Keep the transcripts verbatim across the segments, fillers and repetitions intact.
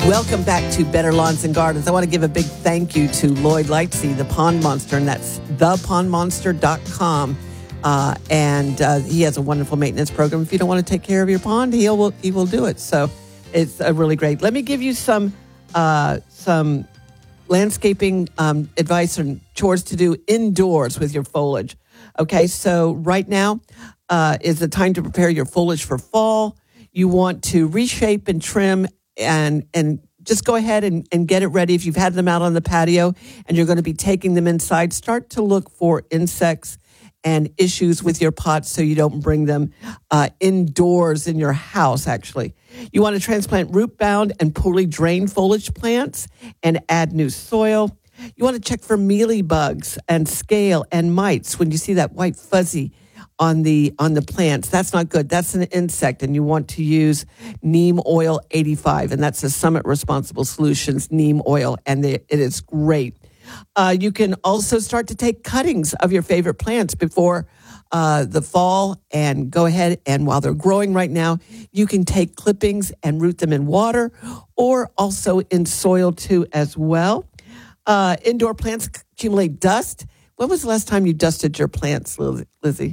Welcome back to Better Lawns and Gardens. I want to give a big thank you to Lloyd Lightsey, the Pond Monster, and that's the pond monster dot com. Uh, and uh, he has a wonderful maintenance program. If you don't want to take care of your pond, he will he will do it. So it's uh, really great. Let me give you some uh, some landscaping um, advice and chores to do indoors with your foliage. Okay, so right now uh, is the time to prepare your foliage for fall. You want to reshape and trim and and just go ahead and, and get it ready. If you've had them out on the patio and you're going to be taking them inside, start to look for insects and issues with your pots so you don't bring them uh, indoors in your house, actually. You want to transplant root-bound and poorly drained foliage plants and add new soil. You want to check for mealybugs and scale and mites when you see that white fuzzy on the on the plants. That's not good. That's an insect, and you want to use neem oil eighty-five, and that's a Summit Responsible Solutions neem oil, and they, it is great. Uh, you can also start to take cuttings of your favorite plants before uh, the fall, and go ahead and while they're growing right now, you can take clippings and root them in water or also in soil too as well. Uh, indoor plants accumulate dust. When was the last time you dusted your plants, Lizzie?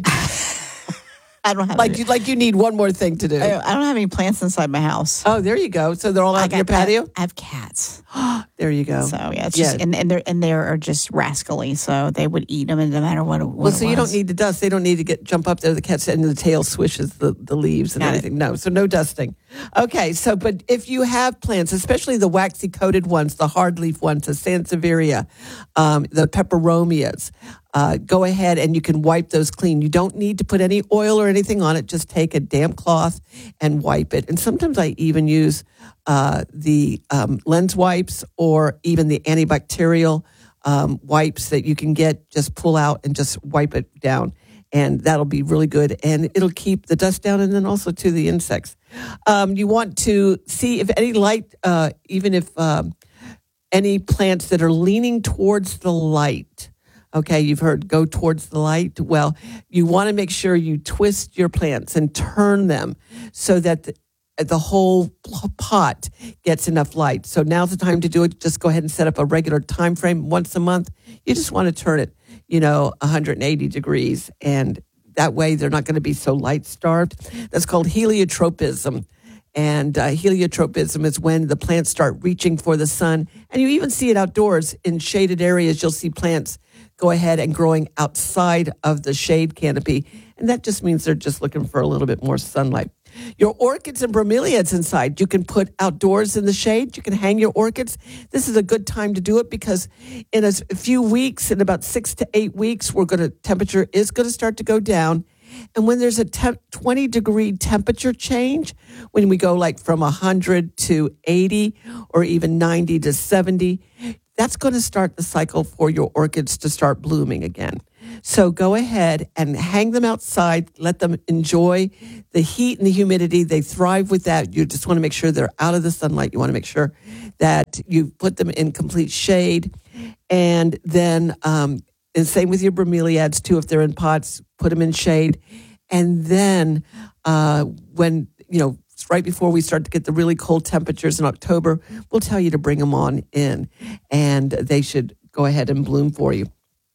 I don't have like any, you like you need one more thing to do. I, I don't have any plants inside my house. Oh, there you go. So they're all out I on your got- patio? I, I have cats. There you go. So yeah, it's just Yeah. and and they and they are just rascally, so they would eat them, and no matter what. It, what Well, so it you don't was. need to dust. They don't need to get jump up there. The cats and the tail swishes the, the leaves and Got it. everything. No, so no dusting. Okay, so but if you have plants, especially the waxy coated ones, the hard leaf ones, the Sansevieria, um, the peperomias, uh, go ahead and you can wipe those clean. You don't need to put any oil or anything on it. Just take a damp cloth and wipe it. And sometimes I even use uh, the um, lens wipes or even the antibacterial um, wipes that you can get. Just pull out and just wipe it down. And that'll be really good. And it'll keep the dust down and then also to the insects. Um, you want to see if any light, uh, even if um, any plants that are leaning towards the light. Okay, you've heard go towards the light. Well, you want to make sure you twist your plants and turn them so that the, the whole pot gets enough light. So now's the time to do it. Just go ahead and set up a regular time frame once a month. You just want to turn it, you know, one hundred eighty degrees. And that way they're not going to be so light starved. That's called heliotropism. And uh, heliotropism is when the plants start reaching for the sun. And you even see it outdoors in shaded areas. You'll see plants go ahead and growing outside of the shade canopy. And that just means they're just looking for a little bit more sunlight. Your orchids and bromeliads inside, you can put outdoors in the shade. You can hang your orchids. This is a good time to do it because in a few weeks, in about six to eight weeks, we're going to temperature is going to start to go down. And when there's a temp, twenty degree temperature change, when we go like from one hundred to eighty or even ninety to seventy, that's going to start the cycle for your orchids to start blooming again. So go ahead and hang them outside. Let them enjoy the heat and the humidity. They thrive with that. You just want to make sure they're out of the sunlight. You want to make sure that you put them in complete shade. And then, um, and same with your bromeliads too. If they're in pots, put them in shade. And then uh, when, you know, right before we start to get the really cold temperatures in October, we'll tell you to bring them on in. And they should go ahead and bloom for you.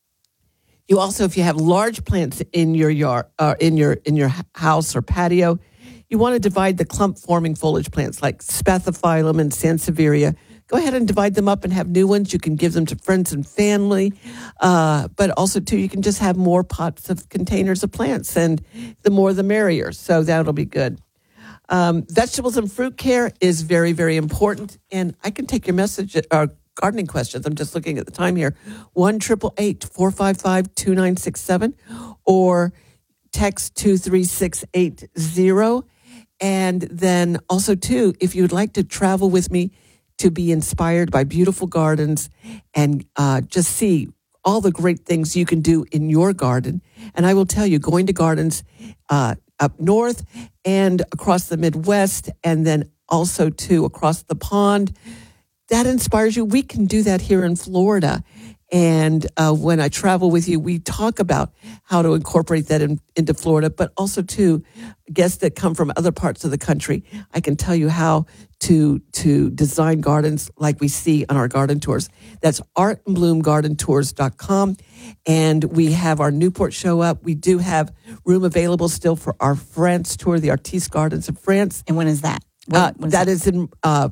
You also, if you have large plants in your yard, uh, in your in your house or patio, you want to divide the clump-forming foliage plants like Spathiphyllum and Sansevieria. Go ahead and divide them up and have new ones. You can give them to friends and family, uh, but also too, you can just have more pots of containers of plants, and the more the merrier. So that'll be good. Um, vegetables and fruit care is very, very important, and I can take your message or gardening questions. I'm just looking at the time here. one eight eight eight, four five five, two nine six seven or text two three six eight zero. And then also, too, if you would like to travel with me to be inspired by beautiful gardens and uh, just see all the great things you can do in your garden. And I will tell you, going to gardens uh, up north and across the Midwest and then also, too, across the pond, that inspires you. We can do that here in Florida. And uh, when I travel with you, we talk about how to incorporate that in, into Florida, but also too, guests that come from other parts of the country. I can tell you how to to design gardens like we see on our garden tours. That's art and bloom garden tours dot com. And we have our Newport show up. We do have room available still for our France tour, the Artiste Gardens of France. And when is that? When, Uh, when's that is in uh,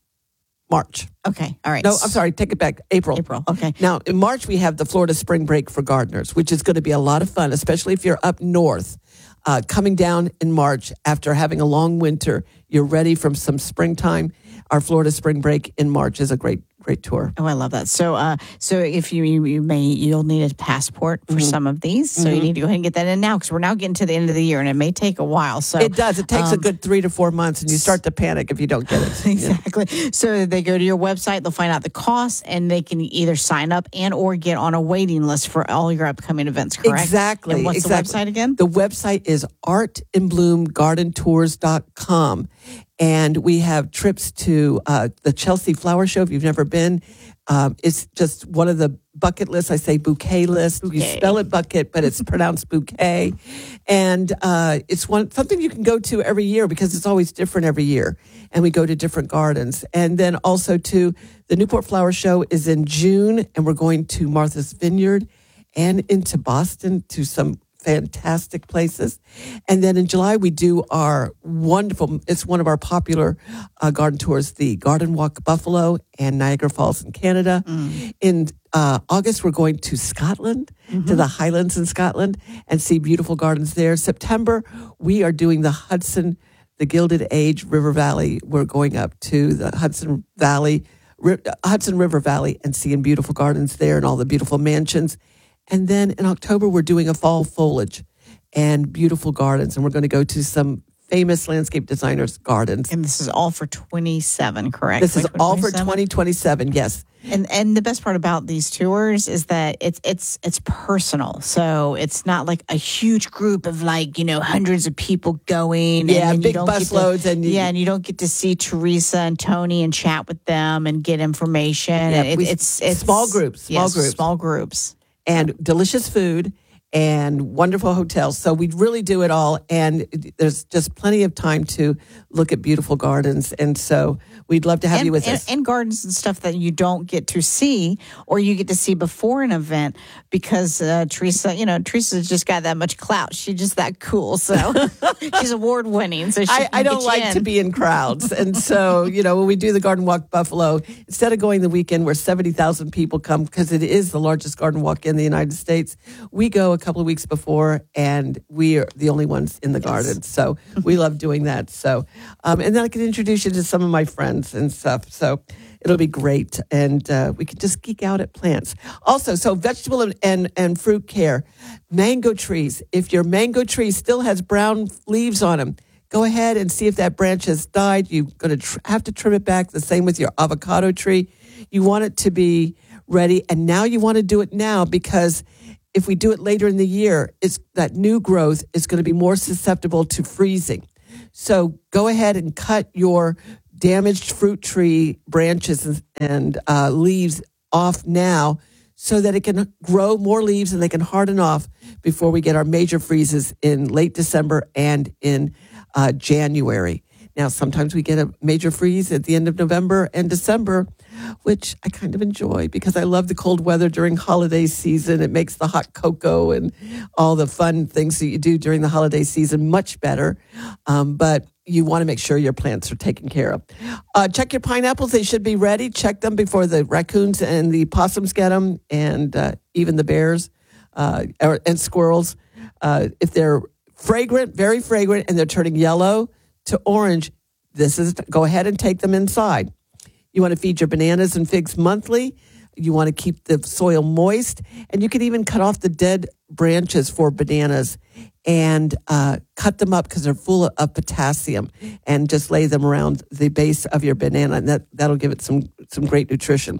March. Okay. All right. No, I'm sorry. Take it back. April. April. Okay. Now, in March, we have the Florida Spring Break for Gardeners, which is going to be a lot of fun, especially if you're up north. Uh, coming down in March after having a long winter, you're ready from some springtime. Our Florida Spring Break in March is a great, great tour. Oh, I love that. So, uh, so if you, you you may you'll need a passport for Mm-hmm. some of these, so you need to go ahead and get that in now because we're now getting to the end of the year and it may take a while. So It does. It takes a um, good three to four months, and you start to panic if you don't get it. Exactly. So they go to your website, they'll find out the costs, and they can either sign up and or get on a waiting list for all your upcoming events, correct? Exactly. And what's exactly. the website again? The website is art and bloom garden tours dot com. And we have trips to uh, the Chelsea Flower Show if you've never been. Um, it's just one of the bucket lists. I say bouquet list. You Bouquet. spell it bucket, but it's pronounced bouquet. And uh, it's one something you can go to every year because it's always different every year. And we go to different gardens. And then also to the Newport Flower Show is in June, and we're going to Martha's Vineyard and into Boston to some fantastic places. And then in July, we do our wonderful, it's one of our popular uh, garden tours, the Garden Walk Buffalo and Niagara Falls in Canada. Mm. In uh, August, we're going to Scotland, Mm-hmm. to the Highlands in Scotland, and see beautiful gardens there. September, we are doing the Hudson, the Gilded Age River Valley. We're going up to the Hudson Valley, Ri- Hudson River Valley, and seeing beautiful gardens there and all the beautiful mansions. And then in October, we're doing a fall foliage and beautiful gardens. And we're going to go to some famous landscape designers' gardens. And this is all for twenty-seven, correct? This is all for twenty-seven? twenty twenty-seven, yes. And and the best part about these tours is that it's it's it's personal. So it's not like a huge group of like, you know, hundreds of people going. Yeah, and then you big don't get bus to- loads and you- yeah, and you don't get to see Teresa and Tony and chat with them and get information. Yeah, and it, we- it's it's small groups, small yes, groups. small groups. And delicious food and wonderful hotels. So we really do it all. And there's just plenty of time to look at beautiful gardens. And so we'd love to have and, you with and, us. and gardens and stuff that you don't get to see or you get to see before an event because uh, Teresa, you know, Teresa's just got that much clout. She's just that cool. So she's award winning. So she I, can I don't get you like in. to be in crowds. And so, you know, when we do the Garden Walk Buffalo, instead of going the weekend where seventy thousand people come, because it is the largest garden walk in the United States, we go a couple of weeks before and we are the only ones in the garden. So we love doing that. So, um, and then I can introduce you to some of my friends and stuff. So it'll be great. And uh, we can just geek out at plants. Also, so vegetable and, and, and fruit care, mango trees. If your mango tree still has brown leaves on them, go ahead and see if that branch has died. You're going to tr- have to trim it back. The same with your avocado tree. You want it to be ready. And now you want to do it now because if we do it later in the year, it's that new growth is going to be more susceptible to freezing. So go ahead and cut your damaged fruit tree branches and, and uh, leaves off now so that it can grow more leaves and they can harden off before we get our major freezes in late December and in uh, January. Now, sometimes we get a major freeze at the end of November and December, which I kind of enjoy because I love the cold weather during holiday season. It makes the hot cocoa and all the fun things that you do during the holiday season much better. Um, but you want to make sure your plants are taken care of. Uh, check your pineapples. They should be ready. Check them before the raccoons and the possums get them, and uh, even the bears uh, or, and squirrels. Uh, if they're fragrant, very fragrant, and they're turning yellow to orange, this is go ahead and take them inside. You want to feed your bananas and figs monthly. You want to keep the soil moist, and you can even cut off the dead branches for bananas and uh, cut them up because they're full of potassium, and just lay them around the base of your banana, and that that'll give it some some great nutrition.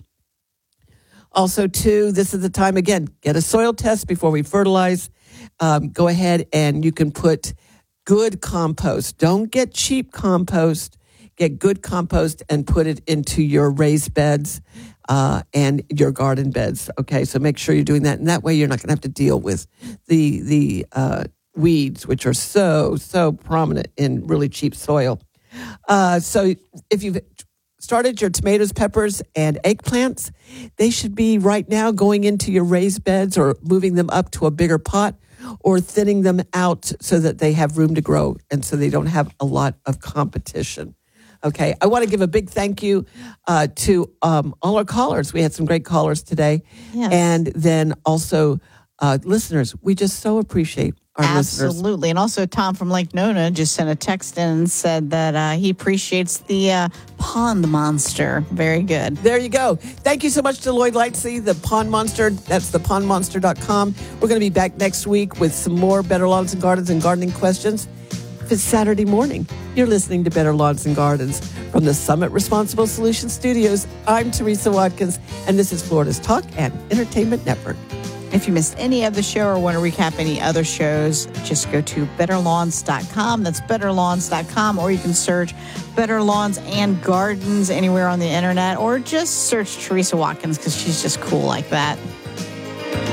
Also, too, this is the time again. Get a soil test before we fertilize. Um, go ahead and you can put good compost. Don't get cheap compost. get good compost and put it into your raised beds uh, and your garden beds. Okay, so make sure you're doing that. And that way you're not going to have to deal with the, the uh, weeds, which are so, so prominent in really cheap soil. Uh, so if you've started your tomatoes, peppers, and eggplants, they should be right now going into your raised beds or moving them up to a bigger pot or thinning them out so that they have room to grow and so they don't have a lot of competition. Okay, I want to give a big thank you uh, to um, all our callers. We had some great callers today. Yes. And then also uh, listeners. We just so appreciate our listeners. Absolutely. And also Tom from Lake Nona just sent a text in and said that uh, he appreciates the uh, pond monster. Very good. There you go. Thank you so much to Lloyd Lightsey, the Pond Monster. That's the pond monster dot com. We're going to be back next week with some more Better Lawns and Gardens and gardening questions. If it's Saturday morning, you're listening to Better Lawns and Gardens from the Summit Responsible Solutions Studios. I'm Teresa Watkins, and this is Florida's Talk and Entertainment Network. If you missed any of the show or want to recap any other shows, just go to better lawns dot com. That's better lawns dot com, or you can search Better Lawns and Gardens anywhere on the internet, or just search Teresa Watkins because she's just cool like that.